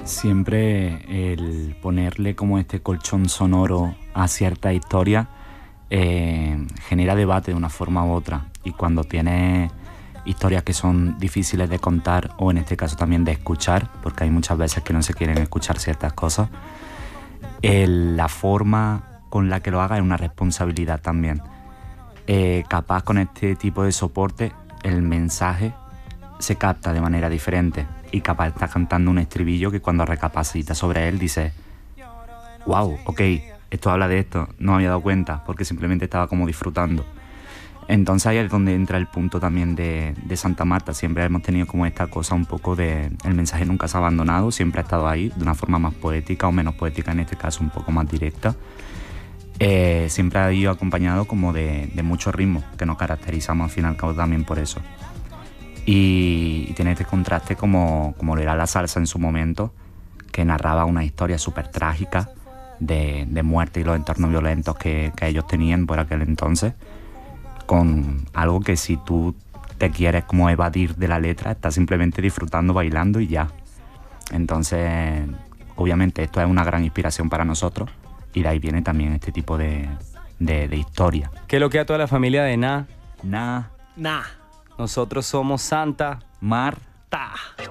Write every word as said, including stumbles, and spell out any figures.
Siempre el ponerle como este colchón sonoro a cierta historia eh, genera debate de una forma u otra. Y cuando tienes historias que son difíciles de contar, o en este caso también de escuchar, porque hay muchas veces que no se quieren escuchar ciertas cosas, el, la forma con la que lo haga es una responsabilidad también. Eh, capaz con este tipo de soporte el mensaje se capta de manera diferente, y capaz estás cantando un estribillo que cuando recapacitas sobre él dices: wow, ok, esto habla de esto, no me había dado cuenta porque simplemente estaba como disfrutando. Entonces ahí es donde entra el punto también de, de Santa Marta. Siempre hemos tenido como esta cosa un poco de el mensaje nunca se ha abandonado, siempre ha estado ahí de una forma más poética o menos poética, en este caso un poco más directa. Eh, siempre ha ido acompañado como de, de muchos ritmos que nos caracterizamos al fin y al cabo también por eso. Y, y tiene este contraste como, como lo era la salsa en su momento, que narraba una historia súper trágica de, de muerte y los entornos violentos que, que ellos tenían por aquel entonces, con algo que si tú te quieres como evadir de la letra, estás simplemente disfrutando, bailando y ya. Entonces, obviamente esto es una gran inspiración para nosotros, y de ahí viene también este tipo de, de, de historia. ¿Qué es lo que a toda la familia de Na? Na, Nah. Nosotros somos Santa Mar, Ta.